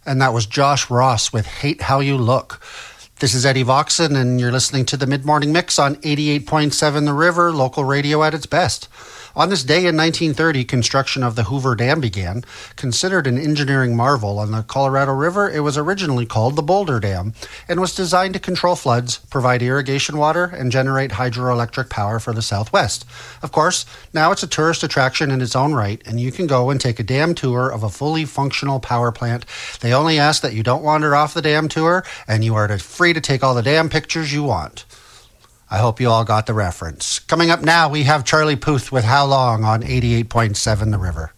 And that was Josh Ross with Hate How You Look. This is Eddie Voxon, and you're listening to the Mid-Morning Mix on 88.7 The River, local radio at its best. On this day in 1930, construction of the Hoover Dam began. Considered an engineering marvel on the Colorado River, it was originally called the Boulder Dam and was designed to control floods, provide irrigation water, and generate hydroelectric power for the Southwest. Of course, now it's a tourist attraction in its own right, and you can go and take a dam tour of a fully functional power plant. They only ask that you don't wander off the dam tour, and you are free to take all the dam pictures you want. I hope you all got the reference. Coming up now, we have Charlie Puth with How Long on 88.7 The River.